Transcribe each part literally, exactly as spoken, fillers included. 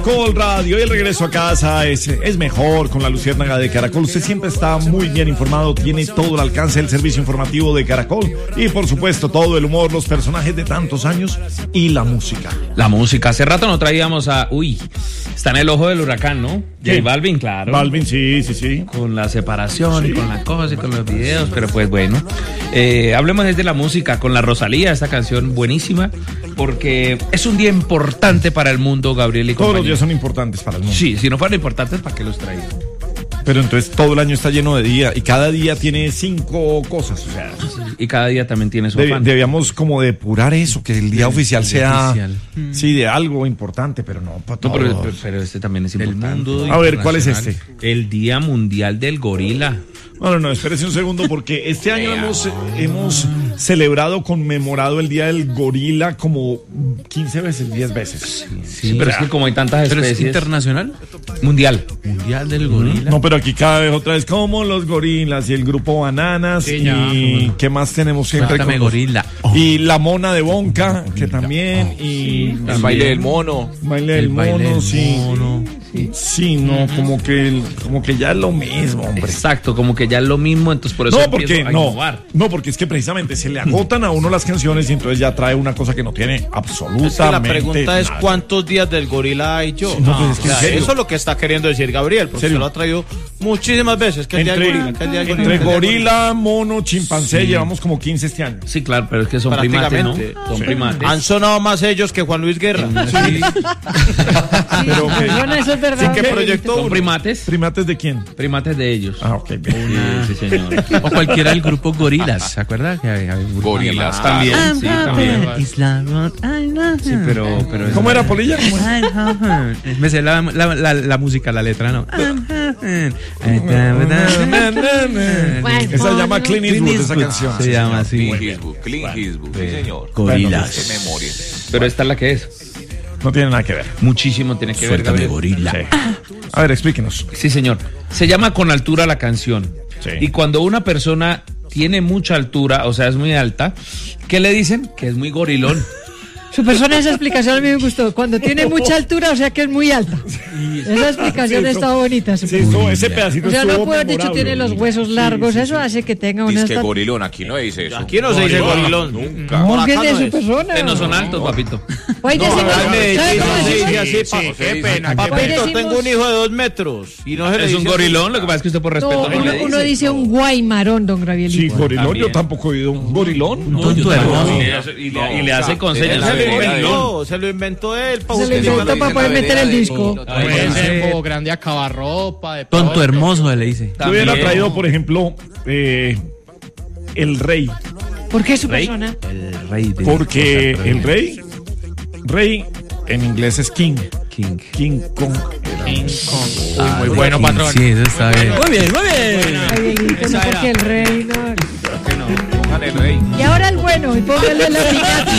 Caracol Radio y el regreso a casa es, es mejor con la Luciérnaga de Caracol. Usted siempre está muy bien informado, tiene todo el alcance del servicio informativo de Caracol y por supuesto todo el humor, los personajes de tantos años y la música. La música, hace rato no traíamos a... Uy, está en el ojo del huracán, ¿no? ¿Qué? J Balvin, claro. Balvin, sí, sí, sí. Con la separación Sí. y con la cosa y con los videos, pero pues bueno. Eh, hablemos desde la música con la Rosalía, esta canción buenísima, porque es un día importante para el mundo, Gabriel y Todos los compañía. días son importantes para el mundo. Sí, si no fueran importantes, ¿para qué los traía? Pero entonces todo el año está lleno de día y cada día tiene cinco cosas. O sea, Y cada día también tiene su deb- afán. debíamos como depurar eso, que el día oficial el sea día oficial. sí de algo importante, pero no para No, todos. pero, pero- pero este también es importante. mundo A ver, ¿cuál es este? El Día Mundial del Gorila. No, no, no, espérese un segundo porque este año hemos, hemos celebrado, conmemorado el Día del Gorila como quince veces, diez veces. Sí, pero es que como hay tantas ¿Pero es especies... internacional? Mundial. Mundial del gorila. No, pero aquí cada vez otra vez como los gorilas y el grupo Bananas Sí, ya. y ¿qué más tenemos siempre? Cuéntame, con los- gorila. Y la mona de Bonca, que también, y El baile del mono. baile del El baile mono, del sí. mono. Sí, no, como que el- como que ya es lo mismo, hombre. Exacto, como que ya es lo mismo, entonces por eso No, empiezo porque a no, innovar. no, porque es que precisamente se le agotan a uno las canciones y entonces ya trae una cosa que no tiene absolutamente Es que la pregunta es nada. cuántos días del gorila hay yo. no, pues es que O sea, en serio. eso es lo que está queriendo decir Gabriel, porque ¿Serio? se lo ha traído muchísimas veces. Que el día del Entre, gorila, que el día del entre gorila, que el día del gorila, mono, chimpancé, llevamos como quince este año. Sí, claro, pero es que son primates, ¿no? Prácticamente. Son Sí. primates. Han sonado más ellos que Juan Luis Guerra. Pero que, Bueno, eso es verdad. ¿Qué proyectó ¿Son uno? primates? ¿primates de quién? Primates de ellos. Ah, ok, bien. Sí, sí, señor. O cualquiera del grupo Gorilas, ¿se acuerda? Que había un grupo Gorilas. llamado- También, sí, también. Sí, pero, pero ¿Cómo era, Polilla? ¿Cómo era? Me sé la, la, la, la música, la letra, ¿no? Esa se llama Clint Eastwood, esa Eastwood canción. se llama así. Clint Eastwood, Clint Eastwood, sí, señor. Gorilas. Qué memoria. Pero esta es la que es. No tiene nada que ver. Muchísimo tiene que ver, Suéltame, Gabriel. gorila. Sí. A ver, explíquenos. Sí, señor. Se llama Con Altura la canción. Sí. Y cuando una persona tiene mucha altura, o sea, es muy alta, ¿qué le dicen? Que es muy gorilón. Su persona, esa explicación a mí me gustó. Cuando tiene mucha altura, o sea que es muy alta. Esa explicación Sí, eso- está bonita. su Sí, persona. eso- ese pedacito O sea, no estuvo puedo haber dicho memorable. tiene los huesos largos. Eso hace que tenga una... Dice que esta- gorilón, aquí no dice eso. Aquí no se dice gorilón. Nunca. Muy Por bien acá de no su es. persona. Ustedes no son altos, papito. Ay, No, decimos- acá en Medellín ¿sabe no cómo se decimos? dice así, Sí, pa- sí, qué sí. pena. Hoy Papito, decimos- tengo un hijo de dos metros. Y no se le Es un dice gorilón, lo que pasa es que usted por respeto No, no, uno, le uno dice. dice un guaymarón, don Sí, Gabrielito. gorilón, También. yo tampoco he oído un gorilón. Un tonto hermoso. Y le hace- y le- y le hace con Tiene señas. la Se lo memoria de- inventó, se lo inventó él. pa' Se lo justificar inventó lo para que poder dice meter la el vereda. disco. Puede ser Bobo Grande acabarropa. De Tonto todo. hermoso, le dice. Yo hubiera También. traído, por ejemplo, eh, el rey. ¿Por qué su persona? El rey de... Porque cosas el rey, rey en inglés es king. King. King Kong. Uy, muy bueno, King, patrón. Sí, eso está bien. Muy bien, muy bien. Ay, Dieguito, no, porque el rey no. Pongan el rey. Y ahora el bueno, y póngale la piñata.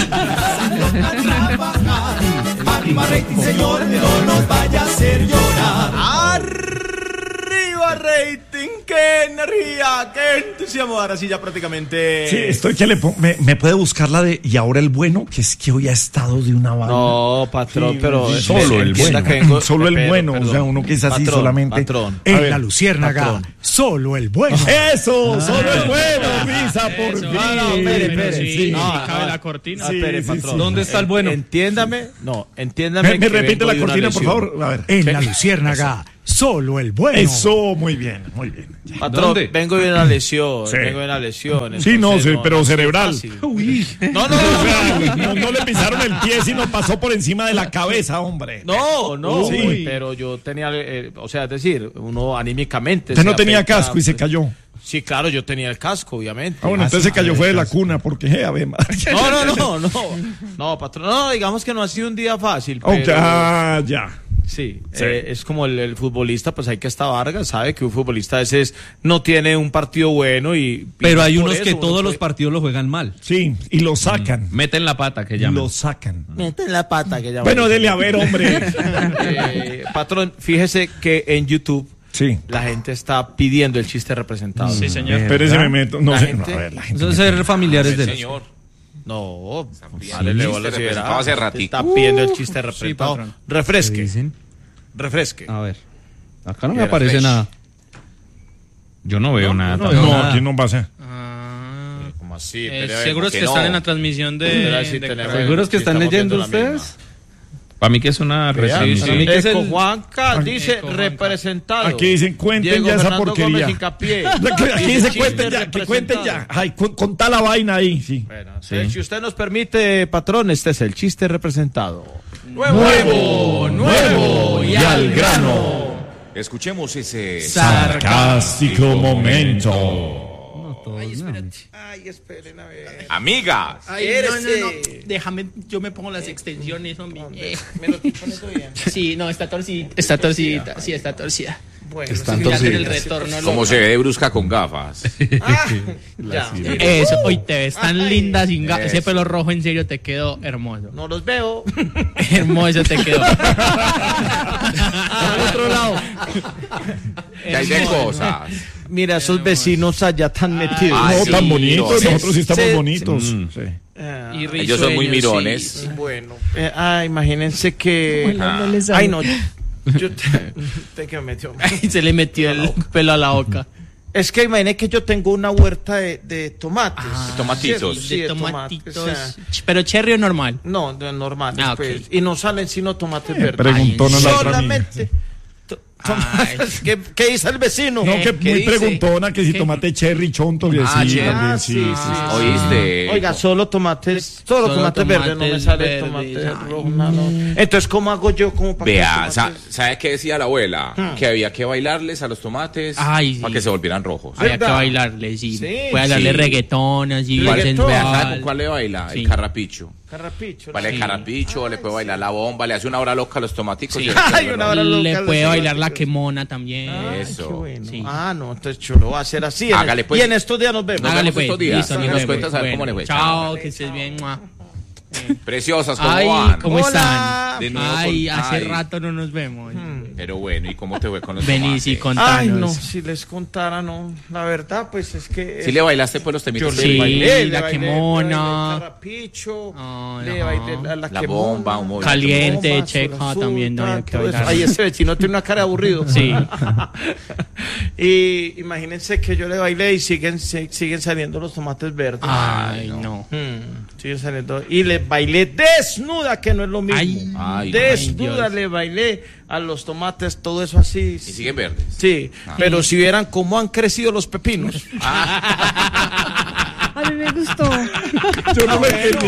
Arriba rating, señor, no nos vaya a hacer llorar. Arriba rating, qué energía, qué entusiasmo. Ahora sí ya prácticamente. Sí, estoy que le pongo, me, me puede buscar la de y ahora el bueno, que es que hoy ha estado de una banda. No, patrón, Sí, pero sí, solo el entienda bueno. que vengo- Solo el pero, bueno, perdón. o sea, uno que es así Patrón, solamente. patrón. A ver, En la Luciérnaga, patrón. solo el bueno. Eso, solo el bueno, Pisa, por fin. No, no, espere, espere, Sí, sí. sí, No, cabe no. la cortina. Ah, espere, Sí, sí, patrón. sí. ¿Dónde está el bueno? Entiéndame, no, entiéndame. Me, me que repite vengo la de una cortina, por lesión. favor. A ver. En la Luciérnaga, solo el bueno. Eso, muy bien, muy bien. Patrón, ¿Dónde? vengo de una lesión, Sí. vengo de una lesión. Sí, no, entonces sí, pero ha sido cerebral. fácil. Uy. No, no, O no, sea, no, no le pisaron el pie, sino pasó por encima de la cabeza, hombre. no, no, Sí. pero yo tenía, eh, o sea, es decir, uno anímicamente. Usted no se tenía afecta, casco y se pues. cayó. Sí, claro, yo tenía el casco, obviamente. Ah, bueno, entonces se cayó fue de la cuna, porque, eh, a ver, madre. No, no, no, no, no, patrón, no, digamos que no ha sido un día fácil, pero Ok, ah, ya. sí, Sí. eh, es como el, el futbolista, pues hay que estar Vargas, sabe que un futbolista a veces no tiene un partido bueno y... Pero hay por unos eso que uno todos los puede- partidos lo juegan mal. Sí, y lo sacan. Meten la pata, que llaman. Lo sacan. Meten la pata que llaman. Bueno, dele a ver, hombre. Eh, patrón, fíjese que en YouTube Sí. la gente está pidiendo el chiste representado. Sí, señor. Espérese, me meto. No La sé. gente- No, a ver, la gente. Eso es ser familiares Sí, de los... señor. No, Sí, dale, le chiste bola si representado verá. hace ratico. Está pidiendo el chiste representado. patrón. Refresque. dicen? refresque. A ver. Acá no me Era aparece fresh. nada. Yo no veo nada. no No, veo nada. aquí no pasa. Ah, ¿Cómo así? eh, Pero, seguro es ¿cómo que no? están en la transmisión de. Pero así de tenemos- Caracol. ¿Seguros que Sí, están estamos leyendo viendo la ustedes? Para mí que es una Vean, recepción. para mí que es Eco el- Juanca dice Eco Juanca. representado. Aquí dicen, cuenten Diego ya esa Fernando porquería. Gómez Hincapié. Aquí dice, Chiste cuenten ya, que cuenten ya. representado. Ay, cu- contá la vaina ahí, sí. Bueno, si usted nos permite, patrón, este es el chiste representado. Nuevo, nuevo y al grano. Escuchemos ese. Sarcástico momento. Ay, espérate. Ay, esperen a ver. Amigas. Ay, no, no, no. Déjame, yo me pongo las extensiones, hombre. Eh. ¿Me lo pones bien? Sí, no, está torcida. Está torcida. Sí, está torcida. Bueno, Están Ya en el torcidas. retorno. Como loco. se ve de brusca con gafas. ah, ya. Eso, hoy te ves tan Ay, linda sin ga- Ese eso. pelo rojo en serio te quedó hermoso. No los veo. Hermoso te quedó. Al otro lado. Que hay de Hermoso. cosas. Mira, esos vecinos allá tan metidos. Ay, No, sí, tan bonitos, sí, nosotros sí estamos sí, bonitos. sí. Sí. Ah, Y Ellos son muy risueños, mirones. sí. bueno, eh, ah, imagínense que. Bueno, no les sabe. Ay, no. Yo te, te que me metió. Y se le metió el pelo a la boca. Es que imagínate que yo tengo una huerta de, de tomates. De tomatitos. Sí, de de tomates. tomatitos. O sea, Ch- pero cherry o normal. no, de normales, Ah, ok. pues. Y no salen sino tomates verdes. Preguntona Ay, la otra amiga. Solamente. to- tomates. ¿Qué, ¿Qué dice el vecino? No, que ¿Qué muy dice? preguntona que si ¿Qué? tomate cherry chonto, que Ah, sí, cherry. también, Ah, sí, sí, sí, sí. sí. ¿Oíste? Oiga, solo tomates, solo, Solo tomates verdes, no me tomates sale verdes, tomate ay. rojo. No, no. Entonces, ¿cómo hago yo como para que Vea, los sa- tomates- ¿sabe qué decía la abuela? Que había que bailarles a los tomates Ay, sí. para que se volvieran rojos. Había que ¿Verdad? bailarle, sí. Sí, Puede darle sí. reggaetón, así, ¿Cuál, Reggaetón. vea, ¿sabe sensual. con cuál le baila? Sí. El carrapicho. Carrapicho? Vale, el Sí. carrapicho, le puede bailar la bomba, le hace una hora loca a los tomaticos. Sí. y se vuelve Ay, rojo. una hora loca Le a los puede bailar la tomates. quemona también. Ay, Eso. qué bueno. Sí. Ah, no, entonces yo lo voy a hacer así. en el- Hágale, pues. Y en estos días nos vemos. Nos Hágale vemos pues. estos días. Listo, Y nos nos vemos. cuentas a ver Bueno, cómo le fue. Chao, que estés bien. Mua. Preciosas, ¿cómo Ay, van? ¿cómo Hola. están? De nuevo Ay, con- hace ay. rato no nos vemos. Pero bueno, ¿y cómo te fue con los Venís y tomates? contanos. Ay, no, si les contara, no. La verdad, pues es que. ¿Sí le bailaste pues los temitos? Yo Sí, le bailé, le la bailé, quemona. le bailé el carrapicho, Ah, le ajá. bailé la, la La quemona, bomba, un movimiento. Caliente, bomba, checa, azul, azul, también no había que todo eso. bailar. Ay, ese vecino tiene una cara de aburrido. Sí. Y imagínense que yo le bailé y siguen, se- siguen saliendo los tomates verdes. Ay, no. Hmm, siguen saliendo. Y le bailé desnuda, que no es lo mismo. Ay, ay, desnuda ay, Dios. le bailé a los tomates, todo eso así. Y siguen verdes. Sí, pero si vieran cómo han crecido los pepinos. A mí me gustó. Yo no me entendí.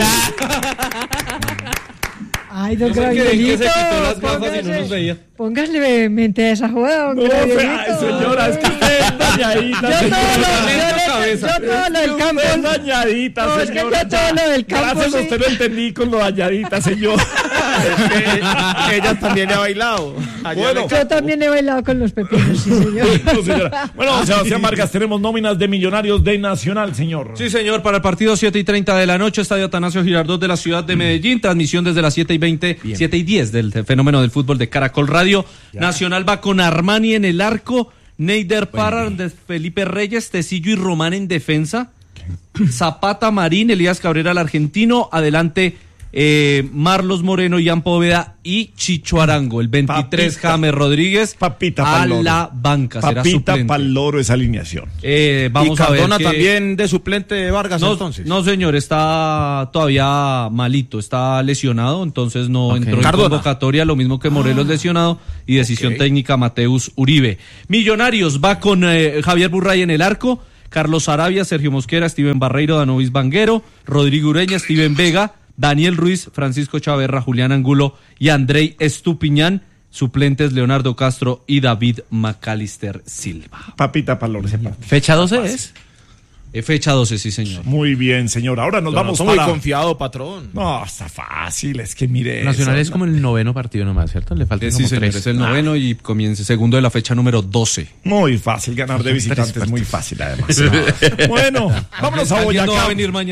Ay, don Yo sé que- que se Gravielito, quitó las gafas y no póngase- nos veía. Póngale mente a esa joda, don No, Gravielito. fea, señora, es que usted es dañadita, Yo todo lo, señora. yo, le- yo todo lo del campo. Usted es dañadita, No, es que señora. yo todo lo del campo, Gracias a sí. usted lo entendí con lo dañadita, señor. Es que ella también le ha bailado. Allá Bueno. le- Yo también he bailado con los pepinos, sí, señor. No, señora. Bueno, Sebastián Vargas, tenemos nóminas de Millonarios de Nacional, señor. Sí, señor, para el partido siete y treinta de la noche, Estadio Atanasio Girardot de la ciudad de Medellín, transmisión desde las siete y veinte, siete y diez del fenómeno del fútbol de Caracol Radio. Nacional va con Armani en el arco, Neider Parra, de Felipe Reyes, Tecillo y Román en defensa, Zapata, Marín, Elías Cabrera, el argentino, adelante eh, Marlos Moreno, Ian Poveda y Chicho Arango, el veintitrés Papita. James Rodríguez Papita a pa'l loro. la banca, será Papita suplente. pa'l loro esa alineación. Eh, vamos y a ver Cardona que- también de suplente de Vargas, no, entonces. no, señor, está todavía malito, está lesionado, entonces no entró en Cardona. convocatoria, lo mismo que Morelos lesionado y decisión técnica Mateus Uribe. Millonarios va con eh, Javier Burray en el arco, Carlos Arabia, Sergio Mosquera, Steven Barreiro, Danovis Vanguero, Rodrigo Ureña, Steven Vega, Daniel Ruiz, Francisco Chaverra, Julián Angulo y Andrei Estupiñán. Suplentes Leonardo Castro y David Macalister Silva. Papita pa'l loro ese partido. ¿Fecha doce es? Eh, fecha doce, sí, señor. Muy bien, señor. Ahora nos vamos Estoy muy para... confiado, patrón. No, está fácil, es que mire Nacional eso. es como el noveno partido nomás, ¿cierto? Le faltan Eh, sí, como señor, tres. es el noveno y comienza segundo de la fecha número doce. Muy fácil, ganar de visitantes, muy fácil además. Bueno, vámonos a Alguien no va a Boyacá. venir mañana.